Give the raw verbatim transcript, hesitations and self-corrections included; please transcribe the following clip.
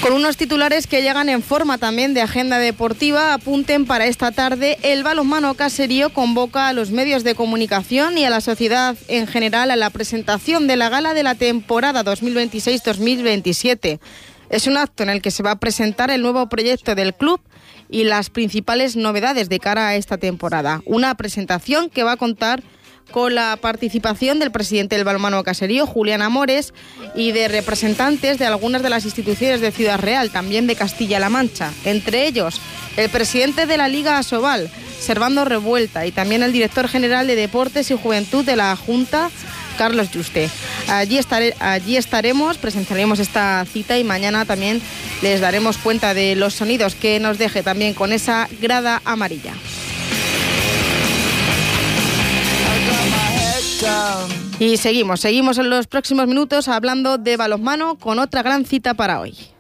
Con unos titulares que llegan en forma también de agenda deportiva, apunten para esta tarde: el Balonmano Caserío convoca a los medios de comunicación y a la sociedad en general a la presentación de la gala de la temporada dos mil veintiséis dos mil veintisiete. Es un acto en el que se va a presentar el nuevo proyecto del club y las principales novedades de cara a esta temporada. Una presentación que va a contar con la participación del presidente del Balonmano Caserío, Julián Amores, y de representantes de algunas de las instituciones de Ciudad Real, también de Castilla-La Mancha. Entre ellos, el presidente de la Liga Asobal, Servando Revuelta, y también el director general de Deportes y Juventud de la Junta, Carlos Juste. Allí, estaré, allí estaremos, presenciaremos esta cita y mañana también les daremos cuenta de los sonidos que nos deje también con esa grada amarilla. Y seguimos, seguimos en los próximos minutos hablando de balonmano con otra gran cita para hoy.